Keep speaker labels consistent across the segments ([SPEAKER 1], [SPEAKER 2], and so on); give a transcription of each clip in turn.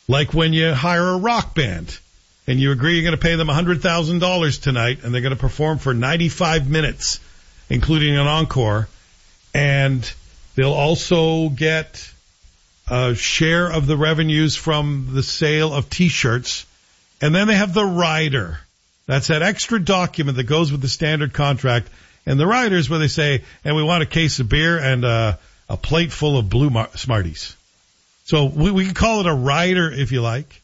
[SPEAKER 1] Like when you hire a rock band and you agree you're going to pay them $100,000 tonight and they're going to perform for 95 minutes, including an encore, and they'll also get a share of the revenues from the sale of T-shirts. And then they have the rider. That's that extra document that goes with the standard contract. And the rider is where they say, and we want a case of beer and a plate full of blue Smarties. So we can call it a rider if you like.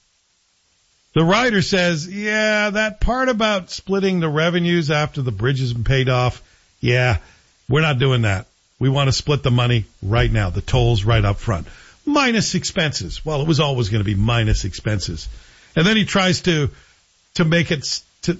[SPEAKER 1] The rider says, yeah, that part about splitting the revenues after the bridge has been paid off, yeah, we're not doing that. We want to split the money right now, the tolls right up front. Minus expenses. Well, it was always going to be minus expenses. And then he tries to make it,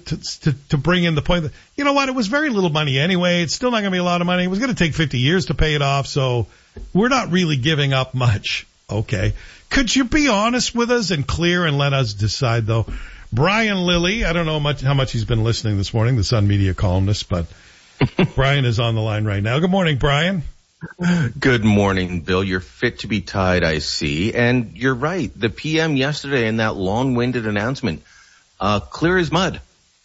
[SPEAKER 1] to bring in the point that, you know what, it was very little money anyway. It's still not going to be a lot of money. It was going to take 50 years to pay it off, so we're not really giving up much. Okay. Could you be honest with us and clear and let us decide, though? Brian Lilly, I don't know how much he's been listening this morning, the Sun Media columnist, but Brian is on the line right now. Good morning, Brian.
[SPEAKER 2] Good morning, Bill. You're fit to be tied, I see. And you're right. The PM yesterday in that long-winded announcement, clear as mud.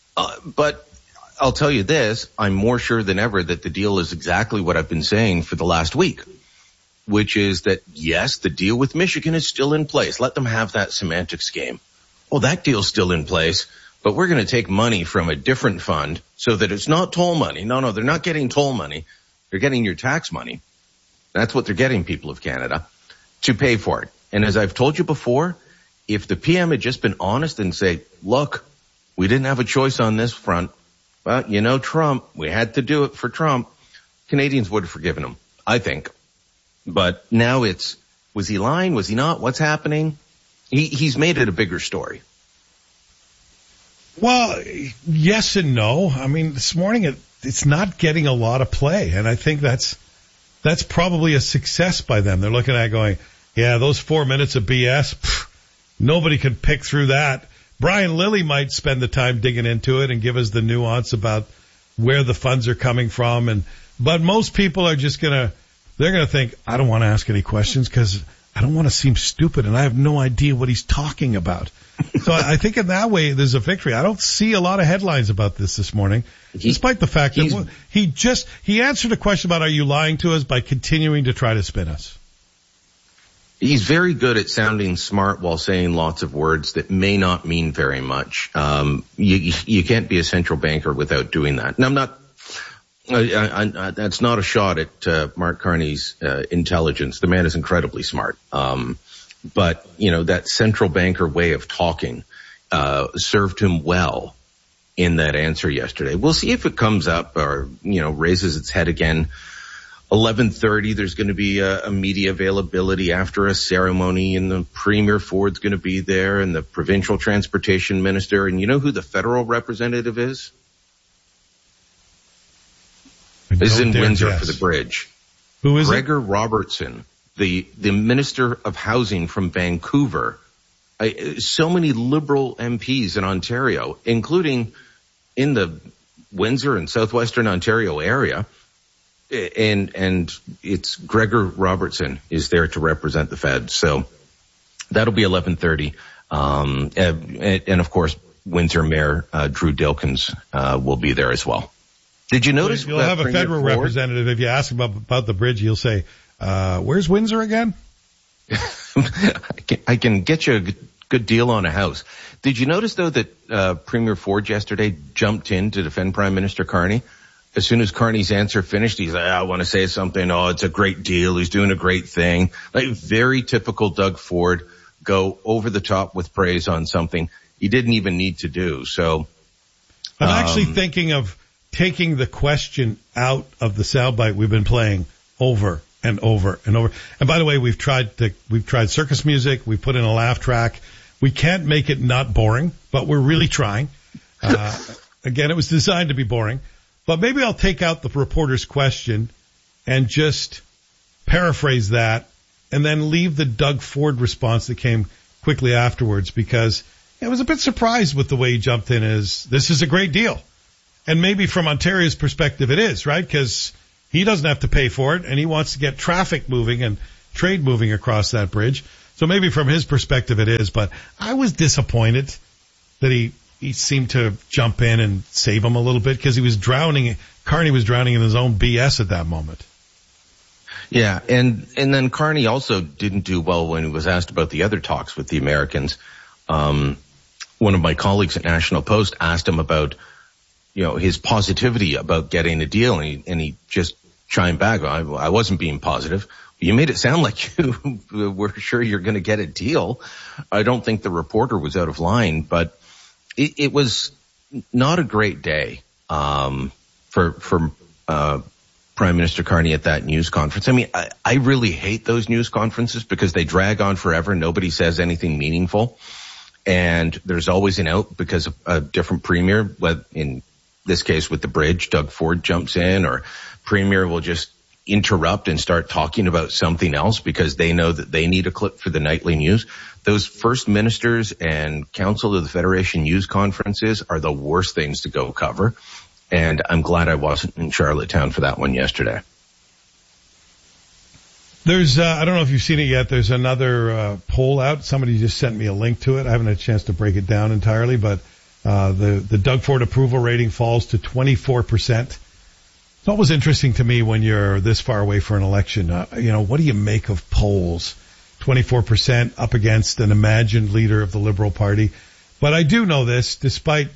[SPEAKER 2] But I'll tell you this, I'm more sure than ever that the deal is exactly what I've been saying for the last week, which is that, yes, the deal with Michigan is still in place. Let them have that semantics game. Oh, that deal's still in place, but we're going to take money from a different fund so that it's not toll money. No, they're not getting toll money. They're getting your tax money. That's what they're getting, people of Canada, to pay for it. And as I've told you before, if the PM had just been honest and say, look, we didn't have a choice on this front, but you know, Trump, we had to do it for Trump, Canadians would have forgiven him, I think. But now it's, was he lying? Was he not? What's happening? He's made it a bigger story.
[SPEAKER 1] Well, yes and no. I mean, this morning it's not getting a lot of play, and I think that's probably a success by them. They're looking at it going, yeah, those 4 minutes of BS, nobody can pick through that. Brian Lilly might spend the time digging into it and give us the nuance about where the funds are coming from, but most people are just they're going to think, I don't want to ask any questions because I don't want to seem stupid and I have no idea what he's talking about. So I think in that way there's a victory. I don't see a lot of headlines about this morning, despite the fact that he answered a question about, are you lying to us, by continuing to try to spin us.
[SPEAKER 2] He's very good at sounding smart while saying lots of words that may not mean very much. You can't be a central banker without doing that. And I'm not, that's not a shot at Mark Carney's intelligence. The man is incredibly smart. But, you know, that central banker way of talking served him well in that answer yesterday. We'll see if it comes up or, you know, raises its head again. 11:30, there's going to be a media availability after a ceremony, and the Premier Ford's going to be there, and the provincial transportation minister. And you know who the federal representative is? This is in Windsor for the bridge.
[SPEAKER 1] Who is
[SPEAKER 2] Gregor Robertson, the Minister of Housing from Vancouver. So many Liberal MPs in Ontario, including in the Windsor and southwestern Ontario area. And it's Gregor Robertson is there to represent the Fed. So that'll be 11:30. And of course, Windsor Mayor Drew Dilkens will be there as well. Did you notice?
[SPEAKER 1] You'll have a federal representative. If you ask him about the bridge, he'll say, where's Windsor again?
[SPEAKER 2] I can get you a good deal on a house. Did you notice, though, that Premier Ford yesterday jumped in to defend Prime Minister Carney? As soon as Carney's answer finished, he's like, I want to say something. Oh, it's a great deal. He's doing a great thing. Like, very typical Doug Ford, go over the top with praise on something he didn't even need to do. So
[SPEAKER 1] I'm actually thinking of taking the question out of the soundbite we've been playing over and over and over. And by the way, we've tried circus music. We put in a laugh track. We can't make it not boring, but we're really trying. Again, it was designed to be boring. But maybe I'll take out the reporter's question and just paraphrase that and then leave the Doug Ford response that came quickly afterwards, because I was a bit surprised with the way he jumped in as, this is a great deal. And maybe from Ontario's perspective it is, right? Because he doesn't have to pay for it and he wants to get traffic moving and trade moving across that bridge. So maybe from his perspective it is, but I was disappointed that he seemed to jump in and save him a little bit because he was drowning. Carney was drowning in his own BS at that moment.
[SPEAKER 2] Yeah, and then Carney also didn't do well when he was asked about the other talks with the Americans. One of my colleagues at National Post asked him about, his positivity about getting a deal, and he just chimed back, I wasn't being positive. You made it sound like you were sure you're going to get a deal. I don't think the reporter was out of line, but it was not a great day for Prime Minister Carney at that news conference. I mean, I really hate those news conferences because they drag on forever. Nobody says anything meaningful. And there's always an out because of a different premier. In this case with the bridge, Doug Ford jumps in, or premier will just interrupt and start talking about something else because they know that they need a clip for the nightly news. Those first ministers and council of the Federation news conferences are the worst things to go cover. And I'm glad I wasn't in Charlottetown for that one yesterday.
[SPEAKER 1] There's, I don't know if you've seen it yet, there's another poll out. Somebody just sent me a link to it. I haven't had a chance to break it down entirely, but the Doug Ford approval rating falls to 24%. It's always interesting to me when you're this far away for an election. What do you make of polls? 24% up against an imagined leader of the Liberal Party. But I do know this, despite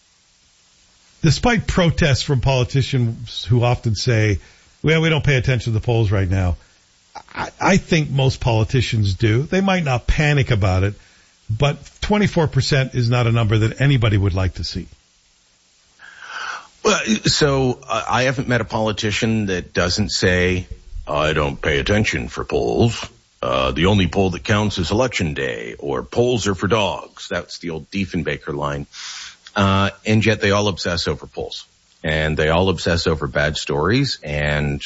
[SPEAKER 1] protests from politicians who often say, well, we don't pay attention to the polls right now. I think most politicians do. They might not panic about it, but 24% is not a number that anybody would like to see.
[SPEAKER 2] Well, so I haven't met a politician that doesn't say, I don't pay attention for polls. The only poll that counts is election day, or polls are for dogs. That's the old Diefenbaker line. And yet they all obsess over polls, and they all obsess over bad stories. And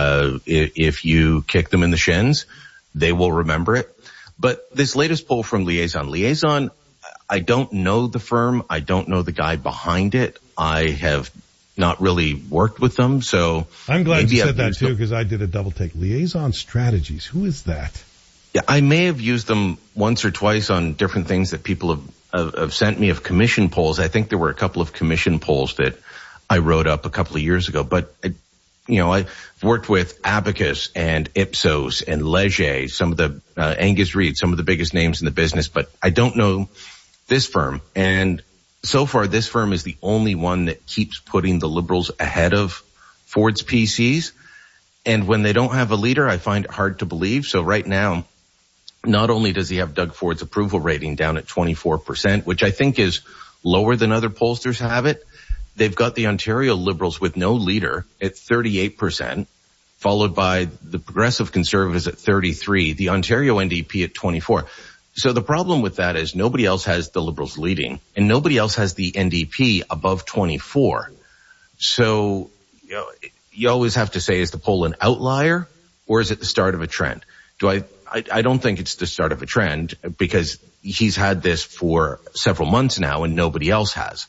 [SPEAKER 2] if you kick them in the shins, they will remember it. But this latest poll from Liaison, I don't know the firm. I don't know the guy behind it. I have not really worked with them, so
[SPEAKER 1] I'm glad you said that too, because I did a double take. Liaison Strategies. Who is that?
[SPEAKER 2] Yeah, I may have used them once or twice on different things that people have sent me of commission polls. I think there were a couple of commission polls that I wrote up a couple of years ago, but I've worked with Abacus and Ipsos and Leger, some of the Angus Reid, some of the biggest names in the business, but I don't know this firm. And so far, this firm is the only one that keeps putting the Liberals ahead of Ford's PCs. And when they don't have a leader, I find it hard to believe. So right now, not only does he have Doug Ford's approval rating down at 24%, which I think is lower than other pollsters have it, they've got the Ontario Liberals with no leader at 38%, followed by the Progressive Conservatives at 33%, the Ontario NDP at 24%. So the problem with that is nobody else has the Liberals leading, and nobody else has the NDP above 24. So, you always have to say, is the poll an outlier, or is it the start of a trend? I don't think it's the start of a trend, because he's had this for several months now and nobody else has.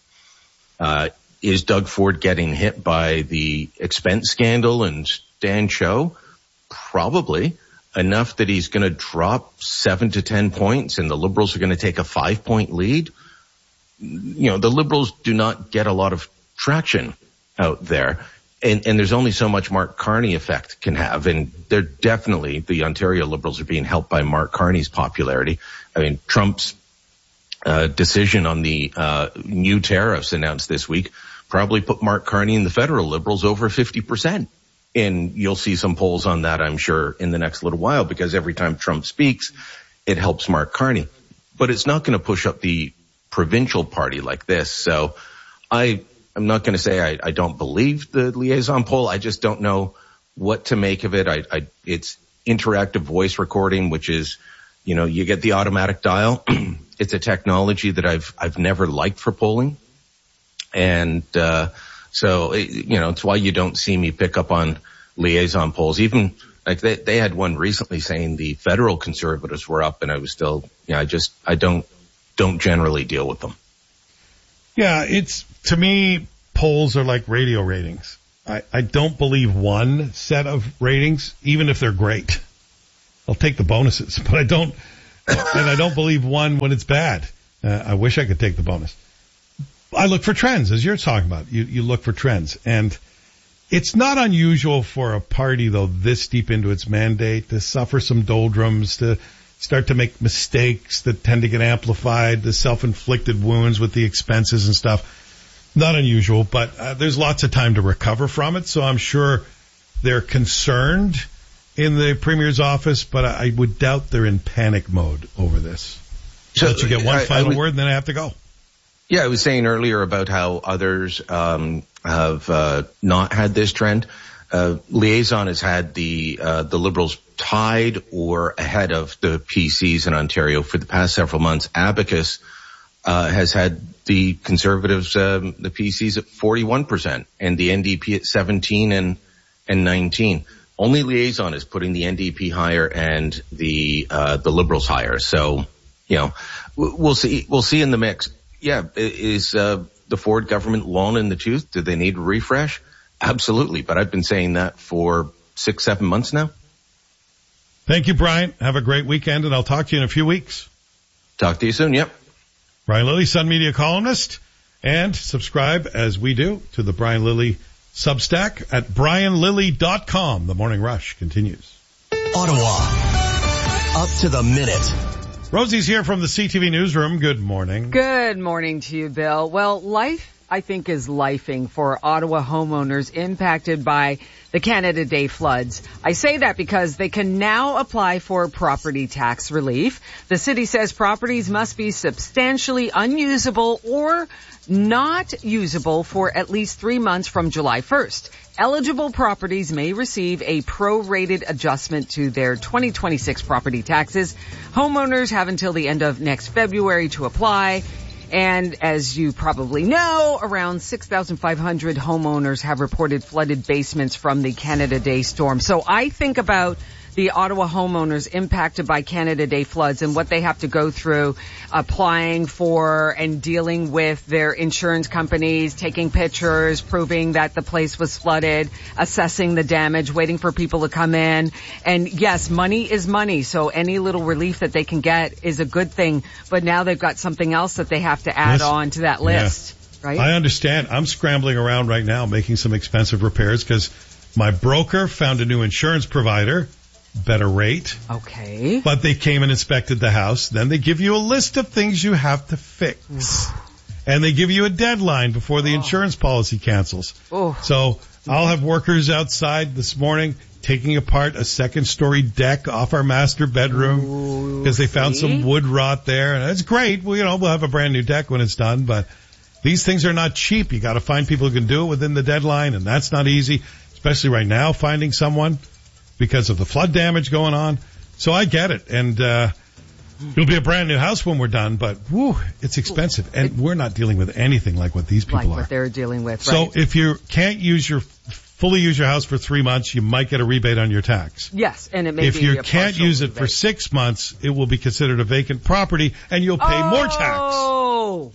[SPEAKER 2] Is Doug Ford getting hit by the expense scandal and Stan Cho? Probably. Enough that he's going to drop 7 to 10 points and the Liberals are going to take a 5-point lead. The Liberals do not get a lot of traction out there. And there's only so much Mark Carney effect can have. And they're definitely, the Ontario Liberals are being helped by Mark Carney's popularity. I mean, Trump's decision on the new tariffs announced this week probably put Mark Carney and the federal Liberals over 50%. And you'll see some polls on that, I'm sure, in the next little while, because every time Trump speaks, it helps Mark Carney. But it's not going to push up the provincial party like this. So I'm not going to say I don't believe the Liaison poll. I just don't know what to make of it. It's interactive voice recording, which is, you get the automatic dial. It's a technology that I've never liked for polling. And, so, it's why you don't see me pick up on Liaison polls. Even like they had one recently saying the federal Conservatives were up, and I was still, I don't generally deal with them.
[SPEAKER 1] Yeah, to me, polls are like radio ratings. I don't believe one set of ratings, even if they're great. I'll take the bonuses, but I don't and I don't believe one when it's bad. I wish I could take the bonus. I look for trends, as you're talking about. You look for trends. And it's not unusual for a party, though, this deep into its mandate to suffer some doldrums, to start to make mistakes that tend to get amplified, the self-inflicted wounds with the expenses and stuff. Not unusual, but there's lots of time to recover from it. So I'm sure they're concerned in the Premier's office, but I would doubt they're in panic mode over this. So let you get one final word, and then I have to go.
[SPEAKER 2] Yeah, I was saying earlier about how others have not had this trend. Liaison has had the Liberals tied or ahead of the PCs in Ontario for the past several months. Abacus has had the Conservatives, the PCs at 41% and the NDP at 17 and 19. Only Liaison is putting the NDP higher and the Liberals higher. So, we'll see in the mix. Yeah, is the Ford government long in the tooth? Do they need a refresh? Absolutely, but I've been saying that for 6-7 months now.
[SPEAKER 1] Thank you, Brian. Have a great weekend, and I'll talk to you in a few weeks.
[SPEAKER 2] Talk to you soon, yep.
[SPEAKER 1] Brian Lilley, Sun Media columnist, and subscribe, as we do, to the Brian Lilley Substack at brianlilley.com. The Morning Rush continues.
[SPEAKER 3] Ottawa, up to the minute.
[SPEAKER 1] Rosie's here from the CTV Newsroom. Good morning.
[SPEAKER 4] Good morning to you, Bill. Well, life, I think, is lifing for Ottawa homeowners impacted by the Canada Day floods. I say that because they can now apply for property tax relief. The city says properties must be substantially unusable or not usable for at least 3 months from July 1st. Eligible properties may receive a prorated adjustment to their 2026 property taxes. Homeowners have until the end of next February to apply. And as you probably know, around 6,500 homeowners have reported flooded basements from the Canada Day storm. So I think about the Ottawa homeowners impacted by Canada Day floods and what they have to go through applying for and dealing with their insurance companies, taking pictures, proving that the place was flooded, assessing the damage, waiting for people to come in. And yes, money is money, so any little relief that they can get is a good thing. But now they've got something else that they have to add on to that list, right?
[SPEAKER 1] I understand. I'm scrambling around right now making some expensive repairs because my broker found a new insurance provider. Better rate.
[SPEAKER 4] Okay.
[SPEAKER 1] But they came and inspected the house. Then they give you a list of things you have to fix. And they give you a deadline before the insurance policy cancels. So I'll have workers outside this morning taking apart a second-story deck off our master bedroom because they found some wood rot there. And it's great. Well, we'll have a brand new deck when it's done. But these things are not cheap. You got to find people who can do it within the deadline, and that's not easy, especially right now, finding someone because of the flood damage going on. So I get it. And it'll be a brand new house when we're done, but it's expensive. And we're not dealing with anything like what these people are.
[SPEAKER 4] Like what they're dealing with,
[SPEAKER 1] So
[SPEAKER 4] right.
[SPEAKER 1] if you can't fully use your house for 3 months, you might get a rebate on your tax.
[SPEAKER 4] Yes, and it may
[SPEAKER 1] if
[SPEAKER 4] be
[SPEAKER 1] you
[SPEAKER 4] a
[SPEAKER 1] can't use it
[SPEAKER 4] rebate
[SPEAKER 1] for 6 months, it will be considered a vacant property and you'll pay more tax.
[SPEAKER 4] Oh,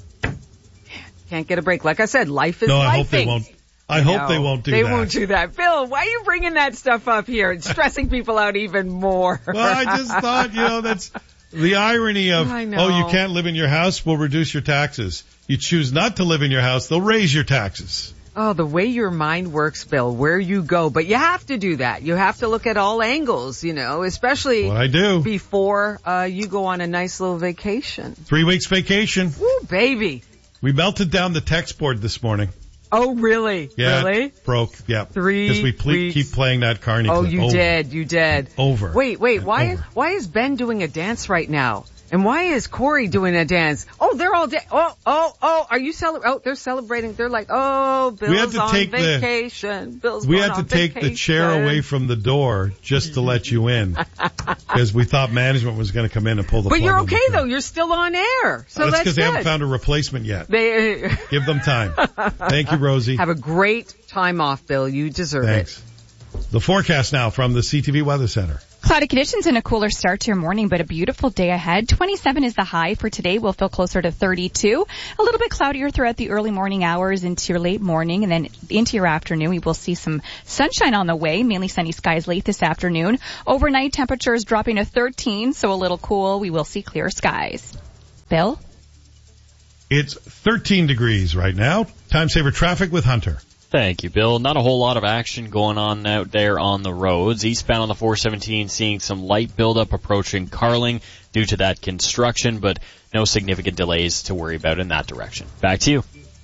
[SPEAKER 4] can't get a break. Like I said, life is
[SPEAKER 1] No,
[SPEAKER 4] lifing.
[SPEAKER 1] I hope they won't. I hope they won't do that.
[SPEAKER 4] They won't do that. Bill, why are you bringing that stuff up here and stressing people out even more?
[SPEAKER 1] Well, I just thought, that's the irony of, you can't live in your house, we'll reduce your taxes. You choose not to live in your house, they'll raise your taxes.
[SPEAKER 4] Oh, the way your mind works, Bill, where you go. But you have to do that. You have to look at all angles, especially
[SPEAKER 1] what I do
[SPEAKER 4] before you go on a nice little vacation.
[SPEAKER 1] 3 weeks vacation.
[SPEAKER 4] Woo, baby.
[SPEAKER 1] We melted down the text board this morning.
[SPEAKER 4] Oh, really?
[SPEAKER 1] Yeah,
[SPEAKER 4] really?
[SPEAKER 1] It broke. Yeah.
[SPEAKER 4] 3 weeks.
[SPEAKER 1] Because we keep playing that Carney clip.
[SPEAKER 4] Oh, you did.
[SPEAKER 1] Over.
[SPEAKER 4] Wait, why is Ben doing a dance right now? And why is Corey doing a dance? Oh, they're all are you celebrating? Oh, they're celebrating. They're like, Bill's on vacation.
[SPEAKER 1] We had to take the chair away from the door just to let you in. Because we thought management was going to come in and pull the plug.
[SPEAKER 4] But you're okay though. You're still on air. So that's
[SPEAKER 1] because they haven't found a replacement yet. Give them time. Thank you, Rosie.
[SPEAKER 4] Have a great time off, Bill. You deserve it.
[SPEAKER 1] Thanks. The forecast now from the CTV Weather Center.
[SPEAKER 3] Cloudy conditions and a cooler start to your morning, but a beautiful day ahead. 27 is the high for today. We'll feel closer to 32. A little bit cloudier throughout the early morning hours into your late morning, and then into your afternoon. We will see some sunshine on the way, mainly sunny skies late this afternoon. Overnight temperatures dropping to 13, so a little cool. We will see clear skies. Bill?
[SPEAKER 1] It's 13 degrees right now. Time saver traffic with Hunter.
[SPEAKER 5] Thank you, Bill. Not a whole lot of action going on out there on the roads. Eastbound on the 417 seeing some light buildup approaching Carling due to that construction, but no significant delays to worry about in that direction. Back to you.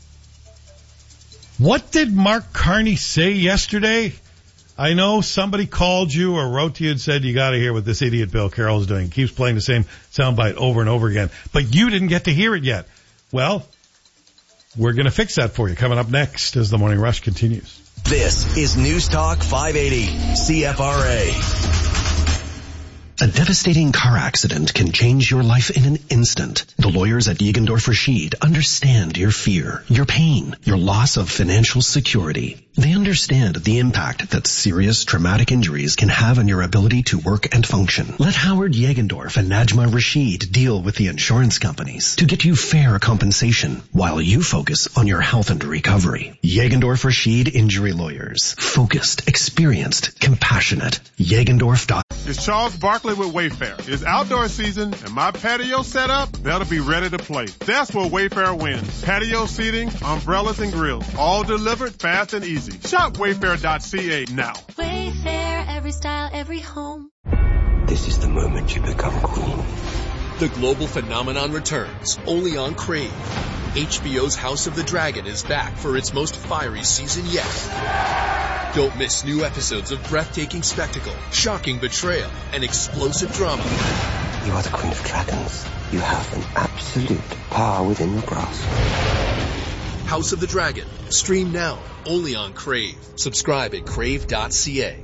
[SPEAKER 1] What did Mark Carney say yesterday? I know somebody called you or wrote to you and said, you got to hear what this idiot Bill Carroll is doing. He keeps playing the same soundbite over and over again. But you didn't get to hear it yet. Well, we're going to fix that for you coming up next as the Morning Rush continues.
[SPEAKER 6] This is News Talk 580 CFRA. A devastating car accident can change your life in an instant. The lawyers at Jägendorf Rashid understand your fear, your pain, your loss of financial security. They understand the impact that serious traumatic injuries can have on your ability to work and function. Let Howard Jägendorf and Najma Rashid deal with the insurance companies to get you fair compensation while you focus on your health and recovery. Jägendorf Rashid Injury Lawyers. Focused, experienced, compassionate. Jägendorf.com.
[SPEAKER 7] It's Charles Barkley with Wayfair. It's outdoor season and my patio set up, that'll be ready to play. That's where Wayfair wins. Patio seating, umbrellas and grills, all delivered fast and easy. Shop wayfair.ca now.
[SPEAKER 8] Wayfair, every style, every home.
[SPEAKER 9] This is the moment you become queen.
[SPEAKER 10] The global phenomenon returns, only on Crave. HBO's House of the Dragon is back for its most fiery season yet. Don't miss new episodes of breathtaking spectacle, shocking betrayal, and explosive drama.
[SPEAKER 9] You are the Queen of Dragons. You have an absolute power within your grasp.
[SPEAKER 10] House of the Dragon. Stream now, only on Crave. Subscribe at crave.ca.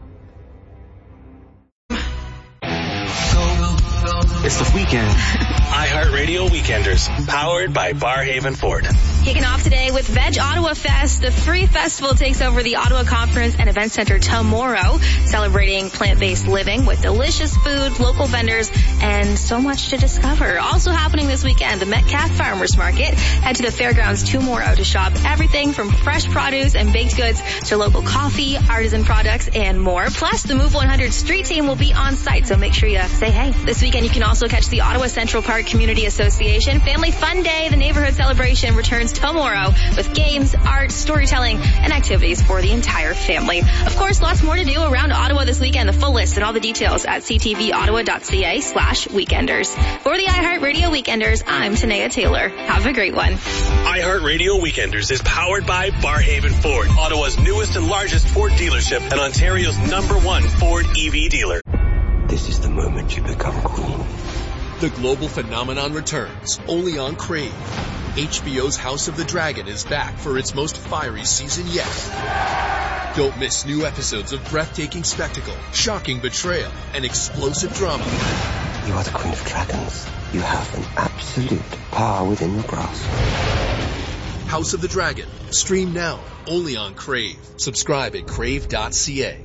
[SPEAKER 11] It's the weekend. iHeartRadio Weekenders, powered by Barhaven Ford.
[SPEAKER 12] Kicking off today with Veg Ottawa Fest. The free festival takes over the Ottawa Conference and Event Center tomorrow, celebrating plant-based living with delicious food, local vendors, and so much to discover. Also happening this weekend, the Metcalfe Farmers Market. Head to the fairgrounds tomorrow to shop everything from fresh produce and baked goods to local coffee, artisan products, and more. Plus, the Move 100 street team will be on site, so make sure you say hey. This weekend, you can also catch the Ottawa Central Park Community Association Family Fun Day. The neighborhood celebration returns tomorrow with games, art, storytelling, and activities for the entire family. Of course, lots more to do around Ottawa this weekend. The full list and all the details at ctvottawa.ca/weekenders. For the iHeartRadio Weekenders, I'm Tanea Taylor. Have a great one.
[SPEAKER 11] iHeartRadio Weekenders is powered by Barhaven Ford, Ottawa's newest and largest Ford dealership and Ontario's #1 Ford EV dealer.
[SPEAKER 9] This is the moment you become queen.
[SPEAKER 10] The global phenomenon returns, only on Crave. HBO's House of the Dragon is back for its most fiery season yet. Don't miss new episodes of breathtaking spectacle, shocking betrayal, and explosive drama.
[SPEAKER 9] You are the Queen of Dragons. You have an absolute power within your grasp.
[SPEAKER 10] House of the Dragon. Stream now, only on Crave. Subscribe at crave.ca.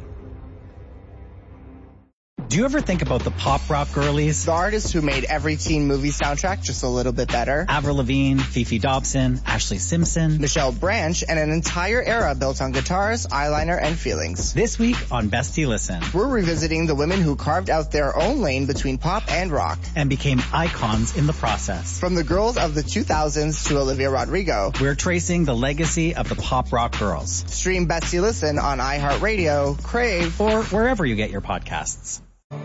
[SPEAKER 13] Do you ever think about the pop rock girlies?
[SPEAKER 14] The artists who made every teen movie soundtrack just a little bit better.
[SPEAKER 13] Avril Lavigne, Fifi Dobson, Ashley Simpson,
[SPEAKER 14] Michelle Branch, and an entire era built on guitars, eyeliner, and feelings.
[SPEAKER 13] This week on Bestie Listen,
[SPEAKER 14] we're revisiting the women who carved out their own lane between pop and rock.
[SPEAKER 13] And became icons in the process.
[SPEAKER 14] From the girls of the 2000s to Olivia Rodrigo,
[SPEAKER 13] we're tracing the legacy of the pop rock girls.
[SPEAKER 14] Stream Bestie Listen on iHeartRadio, Crave,
[SPEAKER 13] or wherever you get your podcasts.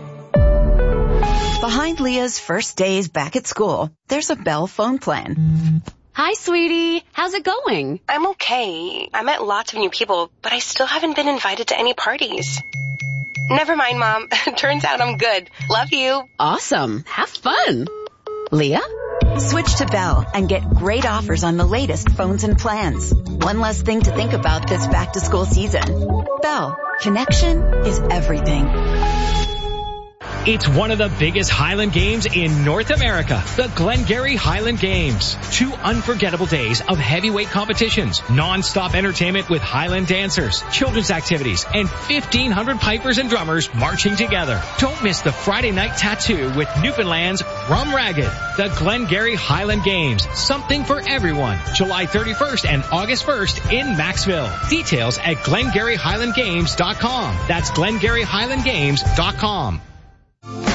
[SPEAKER 15] Behind Leah's first days back at school, there's a Bell phone plan.
[SPEAKER 16] Hi, sweetie. How's it going?
[SPEAKER 17] I'm okay. I met lots of new people, but I still haven't been invited to any parties. Never mind, Mom. Turns out I'm good. Love you.
[SPEAKER 16] Awesome. Have fun. Leah?
[SPEAKER 15] Switch to Bell and get great offers on the latest phones and plans. One less thing to think about this back-to-school season. Bell. Connection is everything.
[SPEAKER 18] It's one of the biggest Highland Games in North America, the Glengarry Highland Games. 2 unforgettable days of heavyweight competitions, non-stop entertainment with Highland dancers, children's activities, and 1,500 pipers and drummers marching together. Don't miss the Friday night tattoo with Newfoundland's Rum Ragged. The Glengarry Highland Games, something for everyone. July 31st and August 1st in Maxville. Details at GlengarryHighlandGames.com. That's GlengarryHighlandGames.com.